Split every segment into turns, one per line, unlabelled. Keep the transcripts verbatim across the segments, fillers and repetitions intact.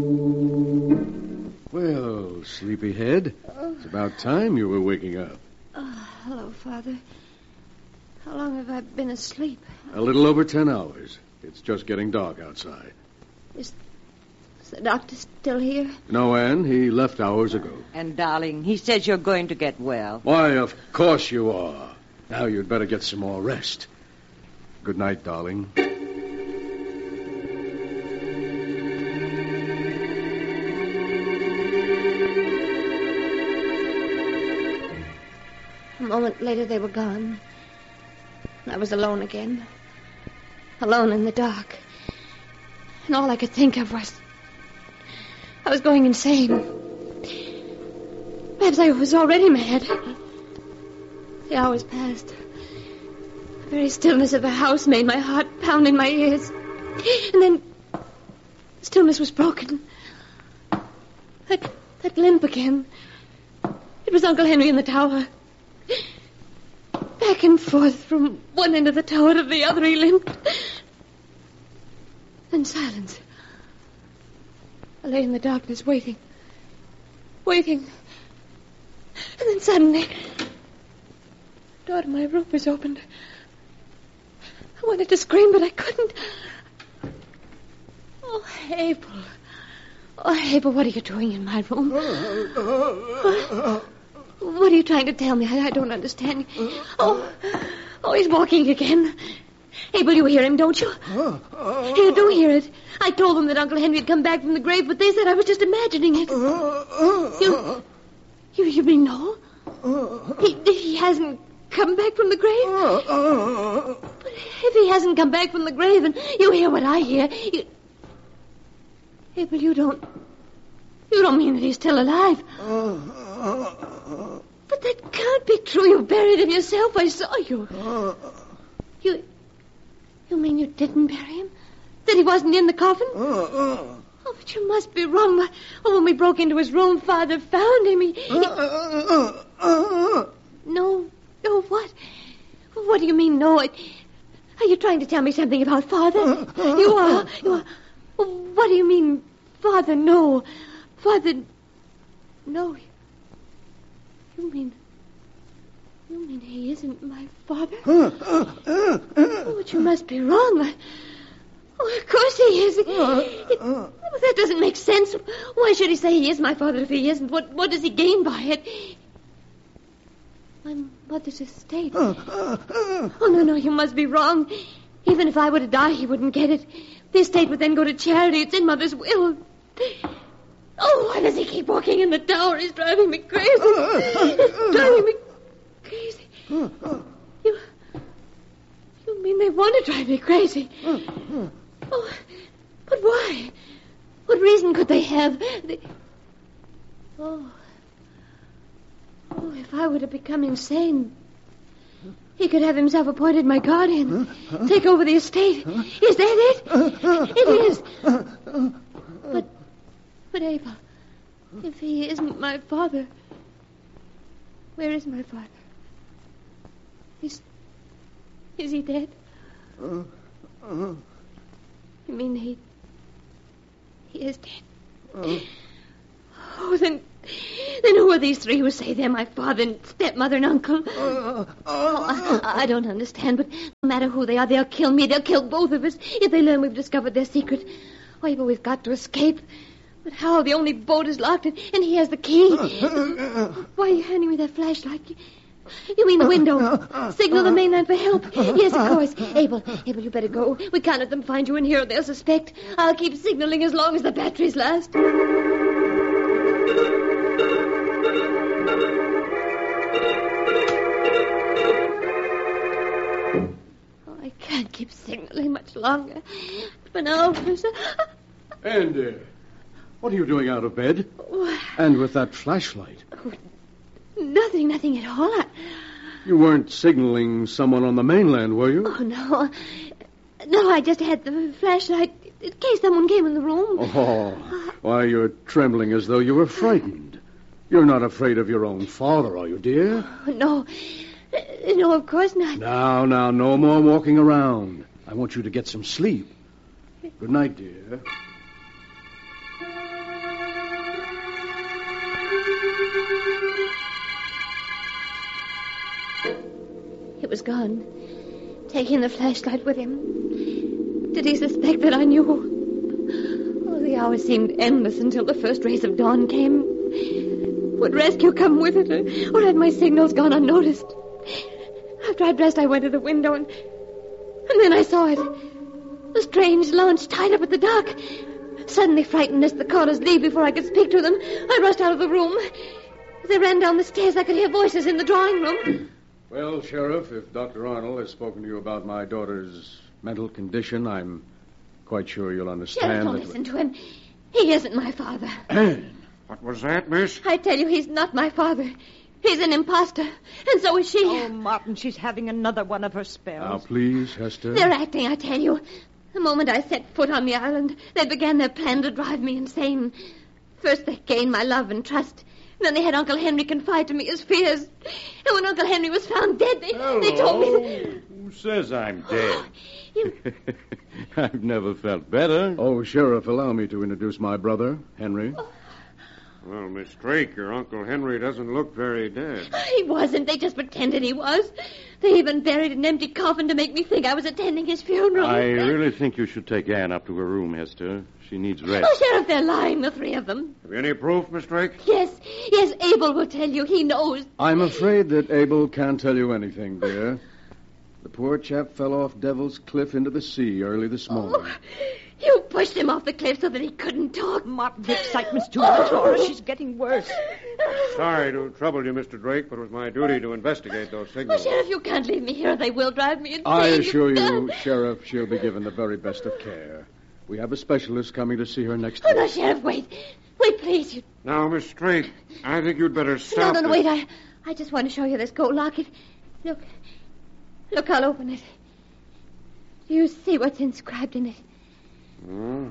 Well, sleepyhead, oh. It's about time you were waking up.
Oh, hello, Father. How long have I been asleep?
A little over ten hours. It's just getting dark outside.
Is, is the doctor still here?
No, Anne. He left hours ago.
And, darling, he says you're going to get well.
Why, of course you are. Now you'd better get some more rest. Good night, darling.
A moment later, they were gone. I was alone again. Alone in the dark. And all I could think of was... I was going insane. Perhaps I was already mad. The hours passed. The very stillness of the house made my heart pound in my ears. And then... the stillness was broken. That, that limp again. It was Uncle Henry in the tower. Back and forth from one end of the tower to the other he limped. Then silence. I lay in the darkness waiting. Waiting. And then suddenly... the door to my room was opened. I wanted to scream, but I couldn't. Oh, Abel. Oh, Abel, what are you doing in my room? What? What are you trying to tell me? I, I don't understand. Oh, oh, he's walking again. Abel, you hear him, don't you? You do hear it. I told them that Uncle Henry had come back from the grave, but they said I was just imagining it. You, you, you mean no? He, he hasn't come back from the grave? But if he hasn't come back from the grave, and you hear what I hear, you... Abel, you don't... You don't mean that he's still alive? But that can't be true. You buried him yourself. I saw you. You... You mean you didn't bury him? That he wasn't in the coffin? Oh, but you must be wrong. Oh, when we broke into his room, Father found him. He... he... No. No, what? What do you mean, no? Are you trying to tell me something about Father? You are. You are. What do you mean, Father, no? Father... No. You mean... You mean he isn't my father? Oh, but you must be wrong. I... Oh, of course he is. It... Well, that doesn't make sense. Why should he say he is my father if he isn't? What, what does he gain by it? My mother's estate. Oh, no, no, you must be wrong. Even if I were to die, he wouldn't get it. The estate would then go to charity. It's in Mother's will. Oh, why does he keep walking in the tower? He's driving me crazy. He's driving me crazy. You... You mean they want to drive me crazy? Oh, but why? What reason could they have? They... Oh... Oh, if I were to become insane, he could have himself appointed my guardian, take over the estate. Is that it? It is. But, but Abel, if he isn't my father, where is my father? Is, is he dead? You mean he, he is dead? Oh, then... Then who are these three who say they're my father and stepmother and uncle? Oh, I, I don't understand, but no matter who they are, they'll kill me. They'll kill both of us if they learn we've discovered their secret. Oh, but we've got to escape. But how? The only boat is locked, and, and he has the key. Why are you handing me that flashlight? You mean the window? Signal the mainland for help. Yes, of course. Abel, Abel, you better go. We can't let them find you in here or they'll suspect. I'll keep signaling as long as the batteries last. I can't keep signaling much longer. For now,
Andy, what are you doing out of bed? And with that flashlight?
Oh, nothing, nothing at all. I...
You weren't signaling someone on the mainland, were you?
Oh, no. No, I just had the flashlight in case someone came in the room.
Oh, why, you're trembling as though you were frightened. You're not afraid of your own father, are you, dear?
Oh, no. No, of course not.
Now, now, no more walking around. I want you to get some sleep. Good night, dear.
was gone, taking the flashlight with him. Did he suspect that I knew? Oh, the hours seemed endless until the first rays of dawn came. Would rescue come with it, or, or had my signals gone unnoticed? After I dressed, I went to the window, and, and then I saw it. A strange launch tied up at the dock. Suddenly frightened lest the callers leave before I could speak to them, I rushed out of the room. As I ran down the stairs, I could hear voices in the drawing room.
Well, Sheriff, if Doctor Arnold has spoken to you about my daughter's mental condition, I'm quite sure you'll understand.
Sheriff, don't
that...
listen to him. He isn't my father.
Anne!
What was that, miss?
I tell you, he's not my father. He's an imposter, and so is she.
Oh, Martin, she's having another one of her spells.
Now, please, Hester.
They're acting, I tell you. The moment I set foot on the island, they began their plan to drive me insane. First, they gained my love and trust. Then they had Uncle Henry confide to me his fears. And when Uncle Henry was found dead, they, they told me that...
Who says I'm dead?
You...
I've never felt better.
Oh, Sheriff, allow me to introduce my brother, Henry.
Oh.
Well, Miss Drake, your Uncle Henry doesn't look very dead.
He wasn't. They just pretended he was. They even buried an empty coffin to make me think I was attending his funeral.
I really think you should take Anne up to her room, Hester. She needs rest.
Oh, Sheriff, they're lying, the three of them.
Have you any proof, Miss Drake?
Yes, yes, Abel will tell you. He knows.
I'm afraid that Abel can't tell you anything, dear. The poor chap fell off Devil's Cliff into the sea early this morning.
Oh, you pushed him off the cliff so that he couldn't talk.
Martin, the excitement's too much for her. She's getting worse.
Sorry to trouble you, Mister Drake, but it was my duty to investigate those
Oh,
signals.
Sheriff, you can't leave me here. They will drive me insane.
I assure you, Sheriff, she'll be given the very best of care. We have a specialist coming to see her next
Oh,
week.
no, Sheriff, wait. Wait, please. You...
Now, Miss Drake, I think you'd better
No,
stop.
no, no,
this.
wait. I, I just want to show you this gold locket. Look. Look, I'll open it. Do you see what's inscribed in it?
Hmm?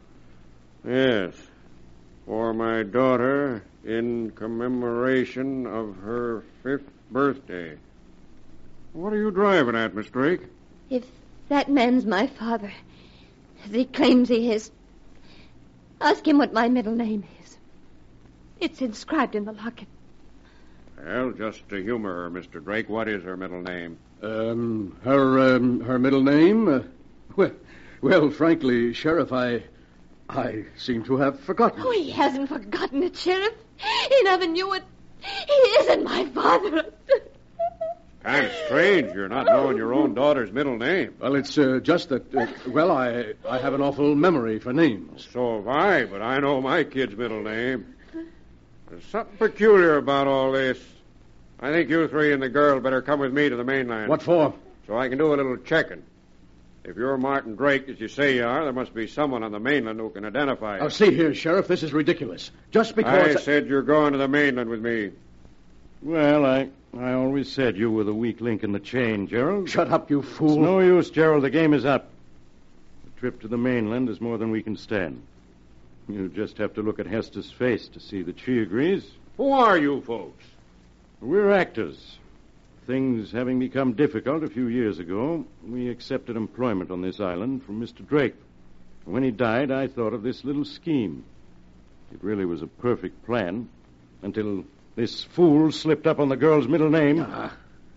Yes. For my daughter, in commemoration of her fifth birthday. What are you driving at, Miss Drake?
If that man's my father, as he claims he is, ask him what my middle name is. It's inscribed in the locket.
Well, just to humor her, Mister Drake, what is her middle name?
Um, her, um, her middle name? Uh, well, well, frankly, Sheriff, I, I seem to have forgotten.
Oh, he hasn't forgotten it, Sheriff. He never knew it. He isn't my father.
Kind of strange you're not knowing your own daughter's middle name.
Well, it's uh, just that, uh, well, I, I have an awful memory for names.
So have I, but I know my kid's middle name. There's something peculiar about all this. I think you three and the girl better come with me to the mainland.
What for?
So I can do a little checking. If you're Martin Drake, as you say you are, there must be someone on the mainland who can identify you.
Now, see here, Sheriff, this is ridiculous. Just because...
I said you're going to the mainland with me.
Well, I I always said you were the weak link in the chain, Gerald.
Shut up, you fool.
It's no use, Gerald. The game is up. The trip to the mainland is more than we can stand. You just have to look at Hester's face to see that she agrees.
Who are you folks?
We're actors. Things having become difficult a few years ago, we accepted employment on this island from Mister Drake. When he died, I thought of this little scheme. It really was a perfect plan until this fool slipped up on the girl's middle name.
Ah.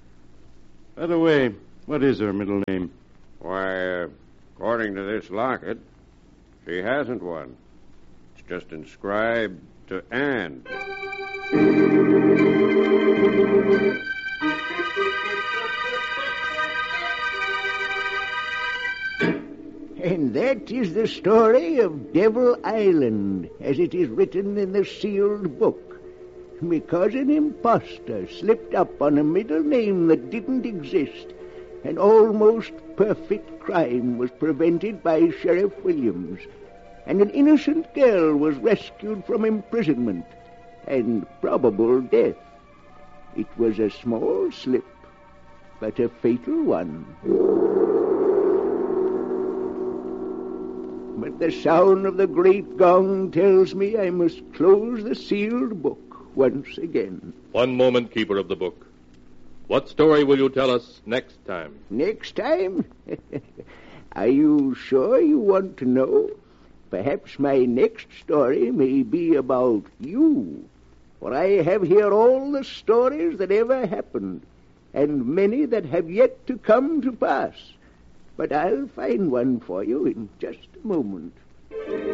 By the way, what is her middle name?
Why, uh, according to this locket, she hasn't one. It's just inscribed to Anne.
And that is the story of Devil Island, as it is written in the sealed book. Because an impostor slipped up on a middle name that didn't exist, an almost perfect crime was prevented by Sheriff Williams, and an innocent girl was rescued from imprisonment and probable death. It was a small slip, but a fatal one. But the sound of the great gong tells me I must close the sealed book once again.
One moment, keeper of the book. What story will you tell us next time?
Next time? Are you sure you want to know? Perhaps my next story may be about you. For I have here all the stories that ever happened. and many that have yet to come to pass. But I'll find one for you in just a moment.